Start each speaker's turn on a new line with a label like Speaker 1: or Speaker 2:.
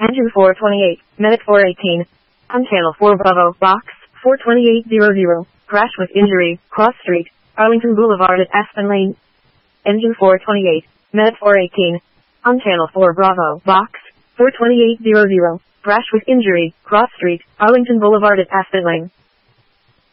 Speaker 1: Engine 428, Medic 418. On Channel 4 Bravo, Box 42800. Crash with injury, Cross Street, Arlington Boulevard at Aspen Lane. Engine 428, Medic 418. On Channel 4 Bravo, Box 42800. Crash with injury, Cross Street, Arlington Boulevard at Aspen Lane.